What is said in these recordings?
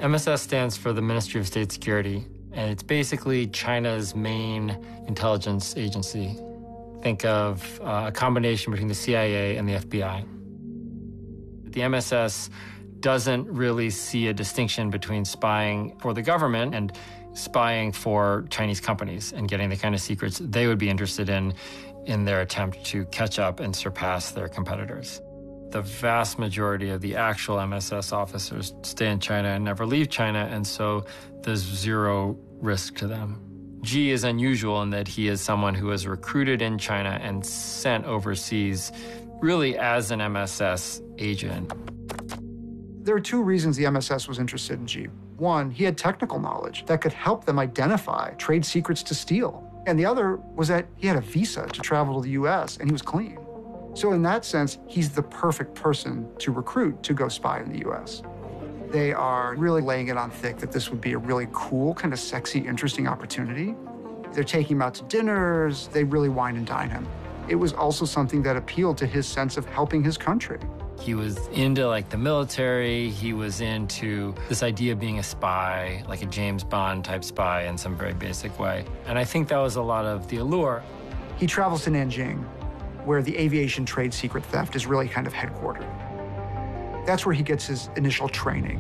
MSS stands for the Ministry of State Security, and it's basically China's main intelligence agency. Think of a combination between the CIA and the FBI. The MSS doesn't really see a distinction between spying for the government and spying for Chinese companies and getting the kind of secrets they would be interested in their attempt to catch up and surpass their competitors. The vast majority of the actual MSS officers stay in China and never leave China, and so there's zero risk to them. G is unusual in that he is someone who is recruited in China and sent overseas really as an MSS agent. There are two reasons the MSS was interested in G. One, he had technical knowledge that could help them identify trade secrets to steal. And the other was that he had a visa to travel to the US and he was clean. So in that sense, he's the perfect person to recruit to go spy in the US. They are really laying it on thick that this would be a really cool, kind of sexy, interesting opportunity. They're taking him out to dinners. They really wine and dine him. It was also something that appealed to his sense of helping his country. He was into the military. He was into this idea of being a spy, like a James Bond type spy in some very basic way. And I think that was a lot of the allure. He travels to Nanjing, where the aviation trade secret theft is really kind of headquartered. That's where he gets his initial training.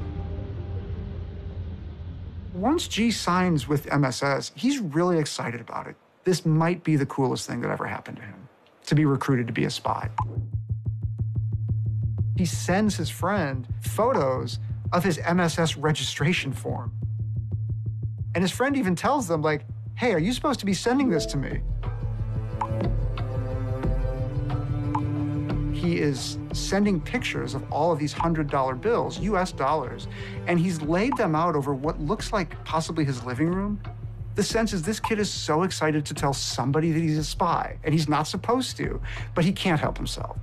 Once G signs with MSS, he's really excited about it. This might be the coolest thing that ever happened to him, to be recruited to be a spy. He sends his friend photos of his MSS registration form. And his friend even tells them, hey, are you supposed to be sending this to me? He is sending pictures of all of these $100 bills, US dollars, and he's laid them out over what looks like possibly his living room. The sense is this kid is so excited to tell somebody that he's a spy, and he's not supposed to, but he can't help himself.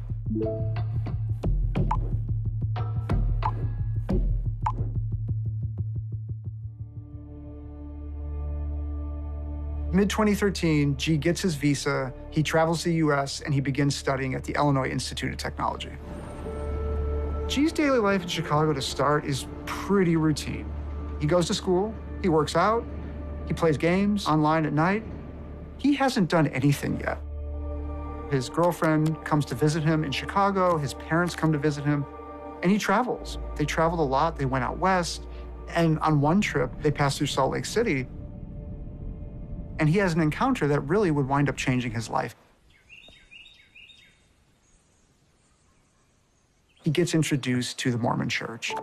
Mid-2013, G gets his visa, he travels to the US, and he begins studying at the Illinois Institute of Technology. G's daily life in Chicago to start is pretty routine. He goes to school, he works out, he plays games online at night. He hasn't done anything yet. His girlfriend comes to visit him in Chicago, his parents come to visit him, and he travels. They traveled a lot, they went out west, and on one trip, they passed through Salt Lake City, and he has an encounter that really would wind up changing his life. He gets introduced to the Mormon Church.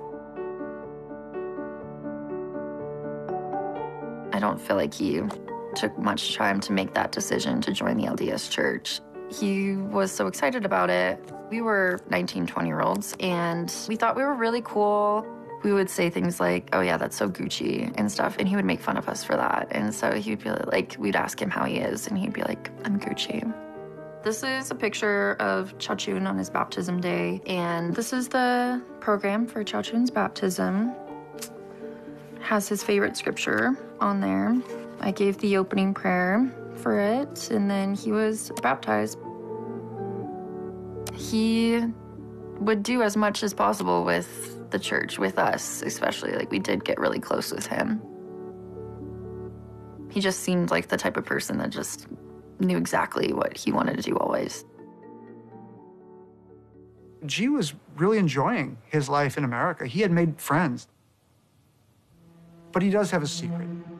I don't feel like he took much time to make that decision to join the LDS Church. He was so excited about it. We were 19, 20-year-olds, and we thought we were really cool. We would say things like, oh yeah, that's so Gucci and stuff, and he would make fun of us for that. And so he'd be like, we'd ask him how he is, and he'd be like, I'm Gucci. This is a picture of Chao Chun on his baptism day, and this is the program for Chao Chun's baptism. Has his favorite scripture on there. I gave the opening prayer for it, and then he was baptized. He would do as much as possible with the church, with us especially. We did get really close with him. He just seemed like the type of person that just knew exactly what he wanted to do always. G was really enjoying his life in America. He had made friends. But he does have a secret.